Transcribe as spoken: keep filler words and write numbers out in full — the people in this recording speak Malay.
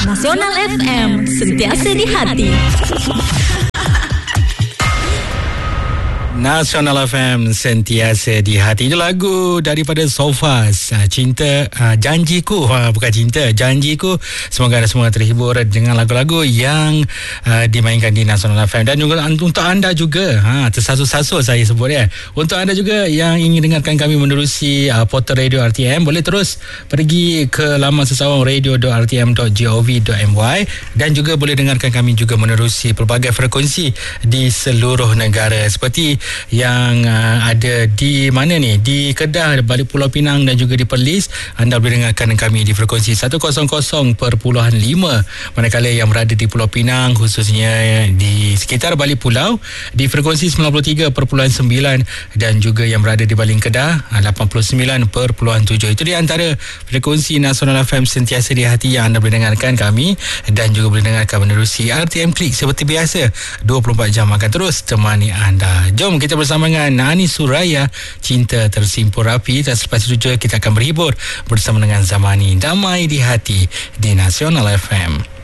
Nasional F M, sentiasa di hati. Nasional F M, sentiasa di hati. Itu lagu daripada Sofas, Cinta, uh, Janjiku, uh, bukan Cinta, Janjiku. Semoga anda semua terhibur dengan lagu-lagu yang uh, dimainkan di Nasional F M. Dan juga untuk anda juga, ha, tersasul-sasul saya sebut ya, untuk anda juga yang ingin dengarkan kami menerusi uh, portal radio R T M, boleh terus pergi ke laman sesawang radio dot r t m dot gov dot my dan juga boleh dengarkan kami juga menerusi pelbagai frekuensi di seluruh negara, seperti yang uh, ada di mana ni, di Kedah, balik Pulau Pinang dan juga di Perlis. Anda boleh dengarkan kami di frekuensi seratus perpuluhan lima, manakala yang berada di Pulau Pinang, khususnya di sekitar balik pulau, di frekuensi sembilan puluh tiga perpuluhan sembilan, dan juga yang berada di balik Kedah lapan puluh sembilan perpuluhan tujuh. Itu di antara frekuensi Nasional F M sentiasa di hati yang anda boleh dengarkan kami, dan juga boleh dengarkan menerusi R T M Klik seperti biasa. Dua puluh empat jam akan terus temani anda. Jom kita bersama dengan Nani Suraya, Cinta Tersimpul Rapi. Dan selepas itu juga kita akan berhibur bersama dengan Zamani, Damai di Hati di Nasional F M.